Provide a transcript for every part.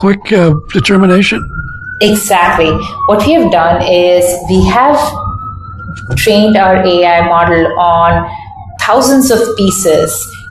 quick determination? Exactly. What we have done is we have trained our AI model on thousands of pieces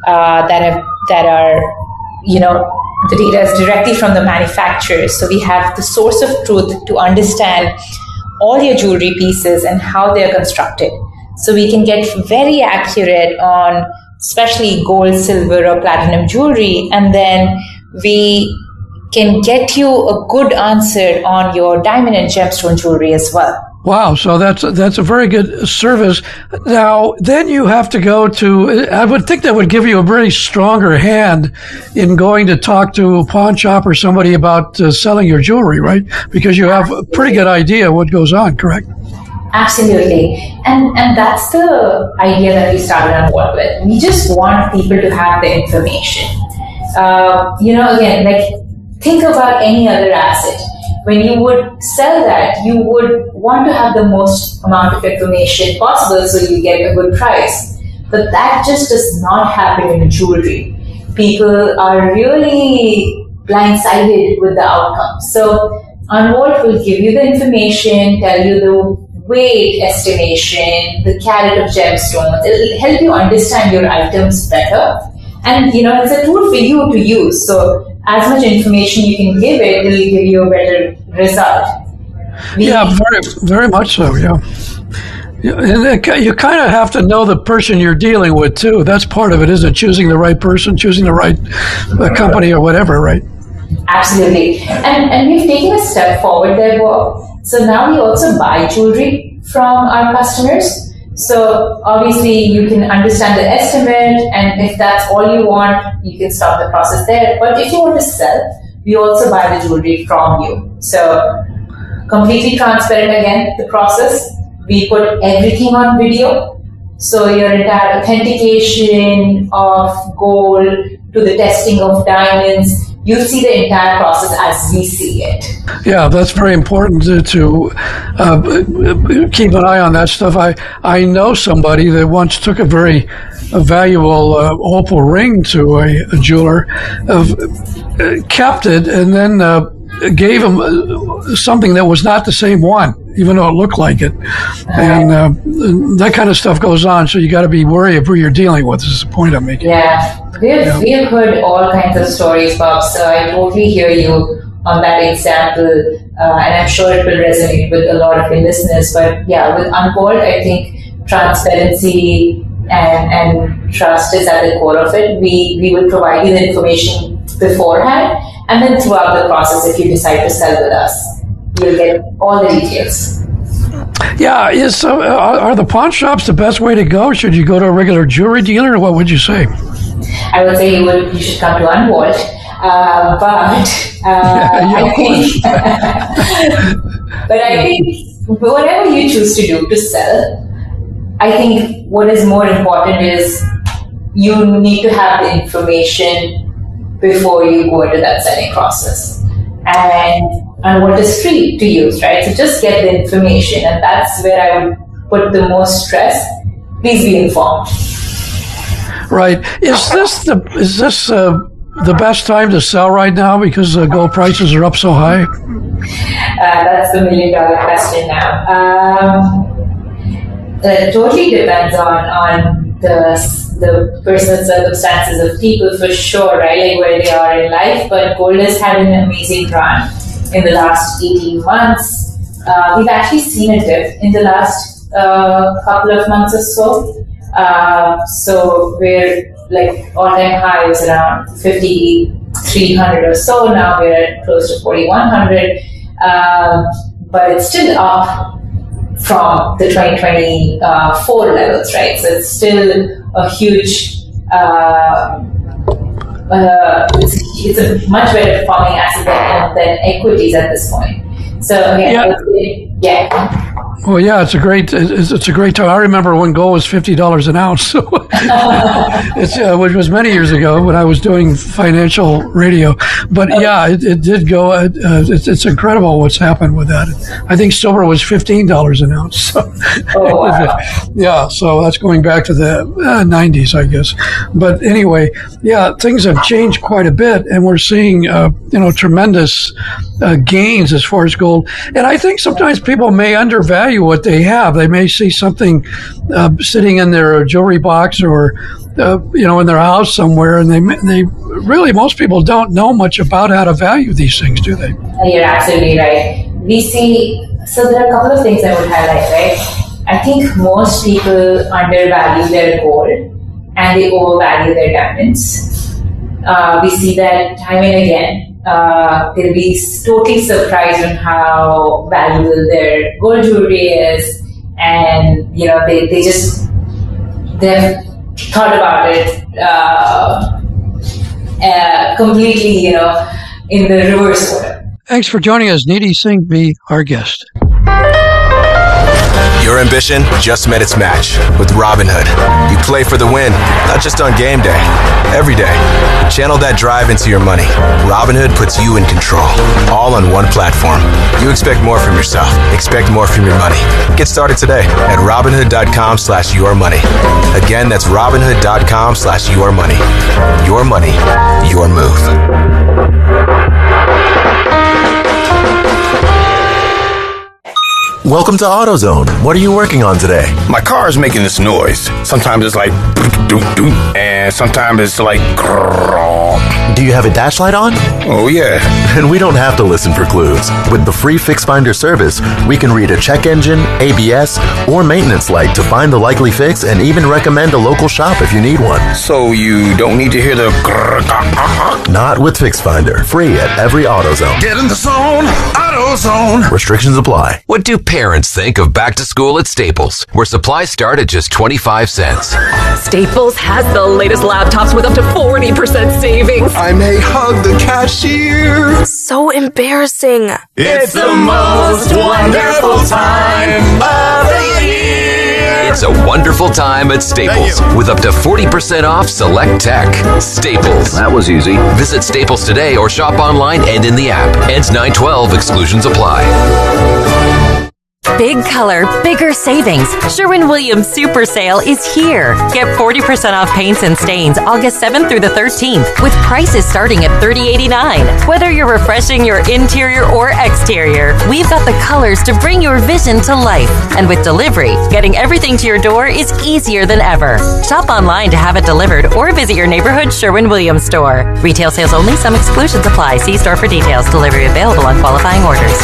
that are, the data is directly from the manufacturers. So we have the source of truth to understand all your jewelry pieces and how they are constructed. So we can get very accurate on especially gold, silver, or platinum jewelry, and then we can get you a good answer on your diamond and gemstone jewelry as well. Wow, so that's a very good service. Now, then you have to go to, I would think that would give you a very stronger hand in going to talk to a pawn shop or somebody about selling your jewelry, right? Because you have a pretty good idea what goes on, correct? Absolutely. And that's the idea that we started on board with. We just want people to have the information. Again, like think about any other asset. When you would sell that, you would want to have the most amount of information possible so you get a good price. But that just does not happen in jewelry. People are really blindsided with the outcome. So Unvolt will give you the information, tell you the weight estimation, the carat of gemstones. It'll help you understand your items better. And, it's a tool for you to use. So as much information you can give it, it'll give you a better result. Very, very much so, yeah. And you kind of have to know the person you're dealing with, too. That's part of it, isn't it? Choosing the right person, choosing the right company or whatever, right? Absolutely. And we've taken a step forward there, Bob. So now we also buy jewelry from our customers. So obviously you can understand the estimate, and if that's all you want, you can stop the process there. But if you want to sell, we also buy the jewelry from you. So completely transparent again, the process. We put everything on video. So your entire authentication of gold to the testing of diamonds, you see the entire process as we see it. Yeah, that's very important to keep an eye on that stuff. I know somebody that once took a very valuable opal ring to a jeweler, kept it, and then gave him something that was not the same one, even though it looked like it. And that kind of stuff goes on, so you got to be wary of who you're dealing with, is the point I'm making. Yeah, we have heard all kinds of stories, Bob, so I totally hear you on that example, and I'm sure it will resonate with a lot of your listeners. But yeah, with Unvolt, I think transparency and trust is at the core of it. We will provide you the information beforehand, and then throughout the process, if you decide to sell with us, you'll get all the details. Yeah, are the pawn shops the best way to go? Should you go to a regular jewelry dealer, or what would you say? I would say you should come to Unvolt, but I think whatever you choose to do to sell, I think what is more important is you need to have the information before you go into that selling process. And what is free to use, right? So just get the information, and that's where I would put the most stress. Please be informed. Right. Is this the best time to sell right now because gold prices are up so high? That's the $1 million question now. It totally depends on the personal circumstances of people, for sure, right? Like where they are in life. But gold has had an amazing run in the last 18 months. We've actually seen a dip in the last couple of months or so. So we're like all-time high was around 5,300 or so. Now we're at close to 4,100. But it's still up from the 2024 levels, right? So it's still a huge, it's a much better performing asset than equities at this point. So again, Well, yeah, it's a great time. I remember when gold was $50 an ounce, so which was many years ago when I was doing financial radio. But yeah, it did go. It's incredible what's happened with that. I think silver was $15 an ounce. So, Oh, wow. yeah, so that's going back to the 90s, I guess. But anyway, yeah, things have changed quite a bit, and we're seeing tremendous gains as far as gold. And I think sometimes people may undervalue what they have. They may see something sitting in their jewelry box or in their house somewhere, and they really, most people don't know much about how to value these things, do they? You're absolutely right. We see, so there are a couple of things I would highlight, right? I think most people undervalue their gold and they overvalue their diamonds. We see that time and again. They'll be totally surprised on how valuable their gold jewelry is, and they've thought about it completely, in the reverse order. Thanks for joining us. Nidhi Singh be our guest. Your ambition just met its match with Robinhood. You play for the win, not just on game day, every day. Channel that drive into your money. Robinhood puts you in control, all on one platform. You expect more from yourself. Expect more from your money. Get started today at Robinhood.com/yourmoney. Again, that's Robinhood.com/yourmoney. Your money, your move. Welcome to AutoZone. What are you working on today? My car is making this noise. Sometimes it's like doop doop, and sometimes it's like grrrr. Do you have a dash light on? Oh yeah. And we don't have to listen for clues. With the free Fix Finder service, we can read a check engine, ABS, or maintenance light to find the likely fix and even recommend a local shop if you need one. So you don't need to hear the grrrr. Not with Fix Finder. Free at every AutoZone. Get in the zone, AutoZone. Restrictions apply. What do parents think of back to school at Staples, where supplies start at just 25 cents? Staples has the latest laptops with up to 40% savings. I may hug the cashier. So embarrassing. It's the most wonderful time of the year. It's a wonderful time at Staples with up to 40% off select tech. Staples. That was easy. Visit Staples today or shop online and in the app. Ends 9/12. Exclusions apply. Big color, bigger savings. Sherwin-Williams Super Sale is here. Get 40% off paints and stains August 7th through the 13th with prices starting at $30.89. Whether you're refreshing your interior or exterior, we've got the colors to bring your vision to life. And with delivery, getting everything to your door is easier than ever. Shop online to have it delivered or visit your neighborhood Sherwin-Williams store. Retail sales only. Some exclusions apply. See store for details. Delivery available on qualifying orders.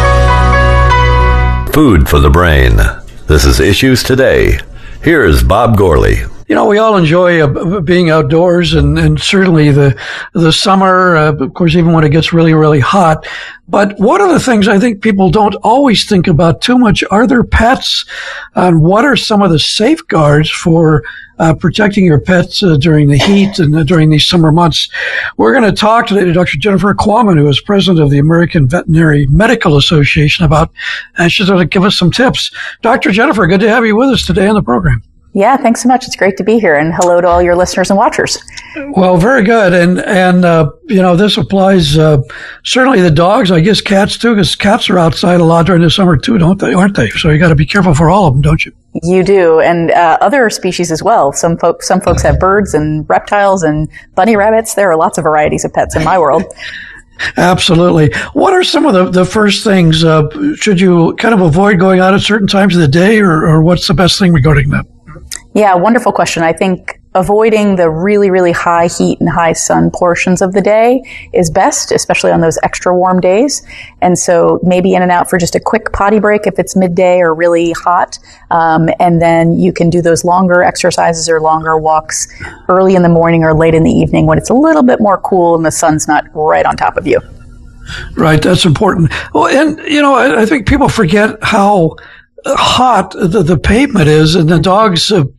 Food for the brain. This is Issues Today. Here's Bob Gorley. We all enjoy being outdoors, and certainly the summer, of course, even when it gets really, really hot. But one of the things I think people don't always think about too much are their pets, and what are some of the safeguards for protecting your pets during the heat and during these summer months. We're going to talk today to Dr. Jennifer Quammen, who is president of the American Veterinary Medical Association, and she's going to give us some tips. Dr. Jennifer, good to have you with us today on the program. Yeah, thanks so much. It's great to be here, and hello to all your listeners and watchers. Well, very good. And this applies, certainly the dogs, I guess cats too, because cats are outside a lot during the summer too, aren't they? So you got to be careful for all of them, don't you? You do, and other species as well. Some folks have birds and reptiles and bunny rabbits. There are lots of varieties of pets in my world. Absolutely. What are some of the first things? Should you kind of avoid going out at certain times of the day, or what's the best thing regarding that? Yeah, wonderful question. I think avoiding the really, really high heat and high sun portions of the day is best, especially on those extra warm days. And so maybe in and out for just a quick potty break if it's midday or really hot. And then you can do those longer exercises or longer walks early in the morning or late in the evening when it's a little bit more cool and the sun's not right on top of you. Right, that's important. Well, and, I think people forget how hot the pavement is, and the dogs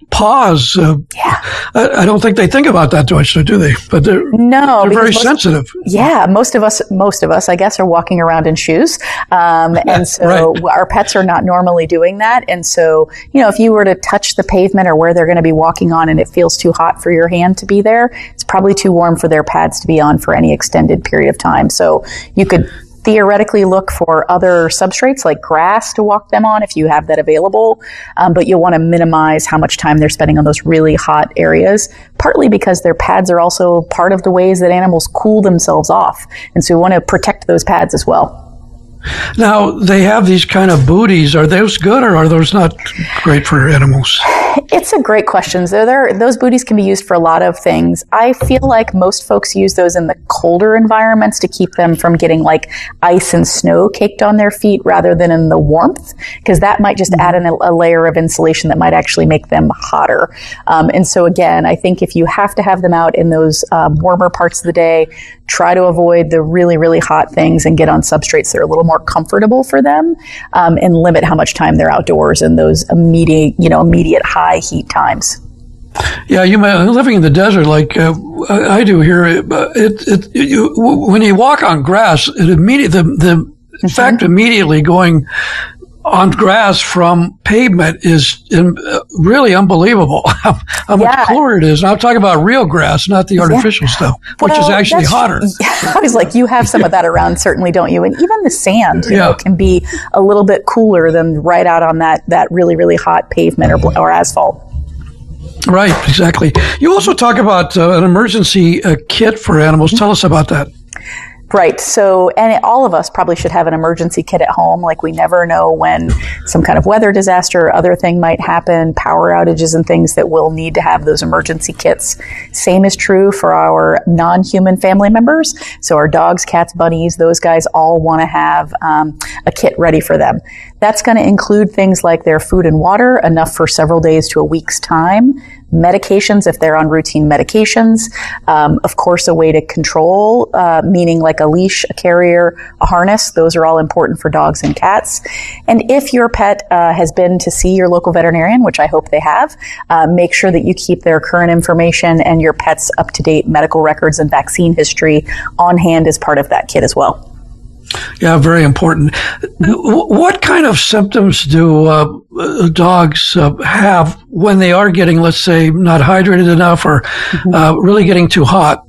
paws. I don't think they think about that much, do they? But they're very sensitive. Yeah, most of us, I guess, are walking around in shoes, and so our pets are not normally doing that. And so, if you were to touch the pavement or where they're going to be walking on, and it feels too hot for your hand to be there, it's probably too warm for their pads to be on for any extended period of time. So you could theoretically look for other substrates like grass to walk them on if you have that available, but you'll want to minimize how much time they're spending on those really hot areas, partly because their pads are also part of the ways that animals cool themselves off, and so we want to protect those pads as well. Now, they have these kind of booties. Are those good or are those not great for animals? It's a great question. Those booties can be used for a lot of things. I feel like most folks use those in the colder environments to keep them from getting like ice and snow caked on their feet rather than in the warmth, because that might just add in a layer of insulation that might actually make them hotter. And so again, I think if you have to have them out in those warmer parts of the day, try to avoid the really, really hot things and get on substrates that are a little more comfortable for them, and limit how much time they're outdoors in those immediate high heat times. Yeah, living in the desert like I do here, when you walk on grass, the fact immediately going on grass from pavement is really unbelievable. How much cooler it is. And I'm talking about real grass, not the artificial stuff, which is actually hotter. I was like, you have some of that around, certainly, don't you? And even the sand can be a little bit cooler than right out on that really, really hot pavement or asphalt. Right, exactly. You also talk about an emergency kit for animals. Tell us about that. Right. So, and all of us probably should have an emergency kit at home. Like, we never know when some kind of weather disaster or other thing might happen, power outages and things that we'll need to have those emergency kits. Same is true for our non-human family members. So our dogs, cats, bunnies, those guys all want to have a kit ready for them. That's going to include things like their food and water, enough for several days to a week's time. Medications, if they're on routine medications. Of course, a way to control, meaning like a leash, a carrier, a harness. Those are all important for dogs and cats. And if your pet has been to see your local veterinarian, which I hope they have, make sure that you keep their current information and your pet's up-to-date medical records and vaccine history on hand as part of that kit as well. Yeah, very important. What kind of symptoms do dogs have when they are getting, let's say, not hydrated enough or really getting too hot?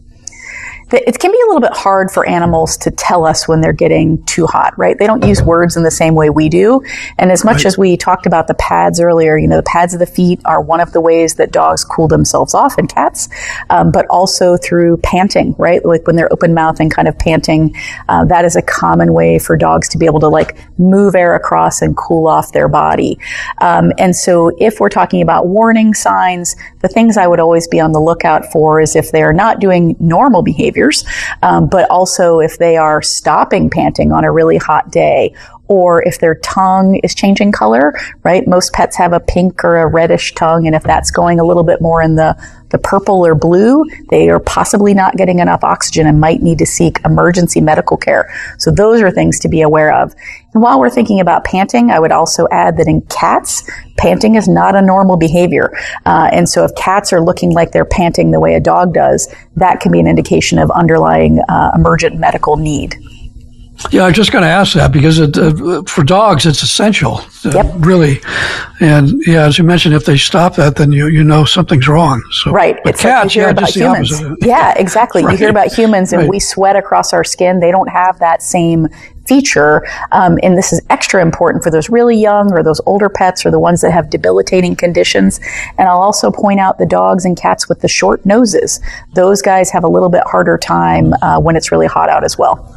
It can be a little bit hard for animals to tell us when they're getting too hot, right? They don't use words in the same way we do. And as much as we talked about the pads earlier, the pads of the feet are one of the ways that dogs cool themselves off in cats, but also through panting, right? Like when they're open mouth and kind of panting, that is a common way for dogs to be able to like move air across and cool off their body. And so if we're talking about warning signs, the things I would always be on the lookout for is if they are not doing normal behavior, but also if they are stopping panting on a really hot day, or if their tongue is changing color, right? Most pets have a pink or a reddish tongue, and if that's going a little bit more in the purple or blue, they are possibly not getting enough oxygen and might need to seek emergency medical care. So those are things to be aware of. And while we're thinking about panting, I would also add that in cats, panting is not a normal behavior. And so if cats are looking like they're panting the way a dog does, that can be an indication of underlying emergent medical need. Yeah, I was just going to ask that because for dogs, it's essential, really. And yeah, as you mentioned, if they stop that, then you know something's wrong. So, right. But it's cats, like you hear about just humans. the opposite. Yeah, exactly. Right. You hear about humans and we sweat across our skin. They don't have that same feature. And this is extra important for those really young or those older pets or the ones that have debilitating conditions. And I'll also point out the dogs and cats with the short noses. Those guys have a little bit harder time when it's really hot out as well.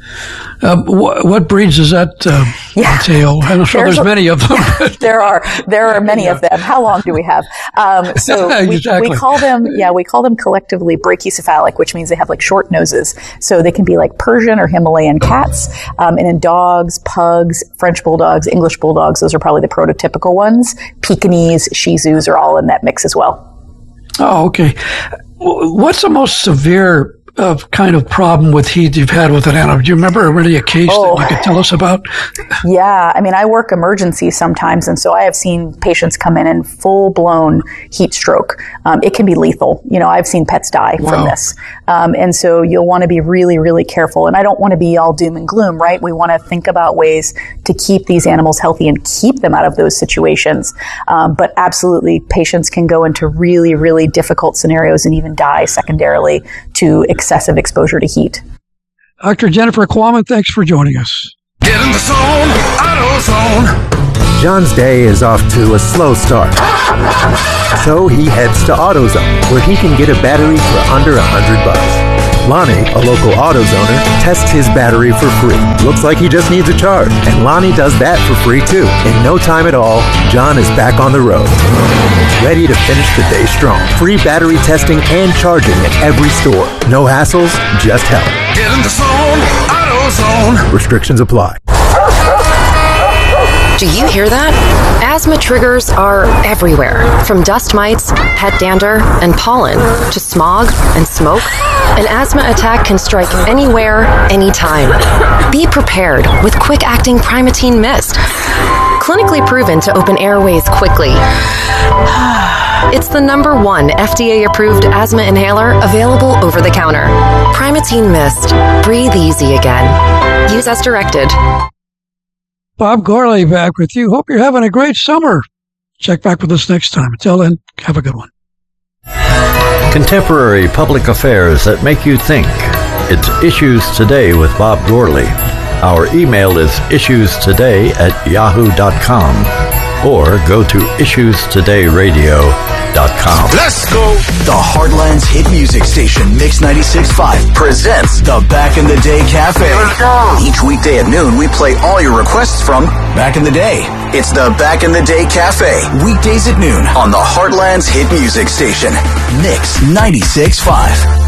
What breeds does that entail? I'm sure there's many of them. There are many of them. How long do we have? So exactly. we call them collectively brachycephalic, which means they have like short noses. So they can be like Persian or Himalayan cats. And in dogs, pugs, French bulldogs, English bulldogs, those are probably the prototypical ones. Pekingese, Shih Tzus are all in that mix as well. Oh, okay. What's the most severe kind of problem with heat you've had with an animal? Do you remember really a case that you could tell us about? Yeah. I mean, I work emergency sometimes, and so I have seen patients come in full-blown heat stroke. It can be lethal. I've seen pets die from this. And so you'll want to be really, really careful. And I don't want to be all doom and gloom, right? We want to think about ways to keep these animals healthy and keep them out of those situations. But absolutely, patients can go into really, really difficult scenarios and even die secondarily to excessive exposure to heat. Dr. Jennifer Quammen, thanks for joining us. Get in the zone, AutoZone. John's day is off to a slow start. So he heads to AutoZone, where he can get a battery for under $100. Lonnie, a local AutoZoner, tests his battery for free. Looks like he just needs a charge, and Lonnie does that for free too. In no time at all, John is back on the road, ready to finish the day strong. Free battery testing and charging at every store. No hassles, just help. Get in the zone, AutoZone. Restrictions apply. Do you hear that? Asthma triggers are everywhere, from dust mites, pet dander, and pollen, to smog and smoke. An asthma attack can strike anywhere, anytime. Be prepared with quick-acting Primatene Mist. Clinically proven to open airways quickly. It's the #1 FDA-approved asthma inhaler available over the counter. Primatene Mist. Breathe easy again. Use as directed. Bob Gourley back with you. Hope you're having a great summer. Check back with us next time. Until then, have a good one. Contemporary public affairs that make you think. It's Issues Today with Bob Gourley. Our email is issuestoday@yahoo.com or go to issuestodayradio.com. Let's go! The Heartland's hit music station, Mix 96.5, presents the Back in the Day Cafe. Let's go! Each weekday at noon, we play all your requests from Back in the Day. It's the Back in the Day Cafe, weekdays at noon on the Heartland's hit music station, Mix 96.5.